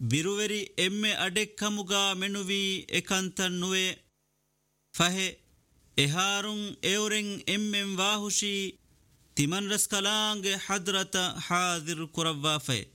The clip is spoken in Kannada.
ಬಿರುವೆರಿ ಎಮ್ಮೆ ಅಡೆಕ್ಕಮುಗ ಮೆನುವಿ ಎಕಂತನ್ ನುವೆ ಫಹೆ ಎಹಾರುಂ ಎವರೆಂ ಎಮ್ಮೆಂ ವಾಹುಷಿ ತಿಮನ್ ರಸ್ಕಲಾಂಗೆ ಹದ್ರತ ಹಾದಿರ್ ಕುರವ್ವಾ ಫೆ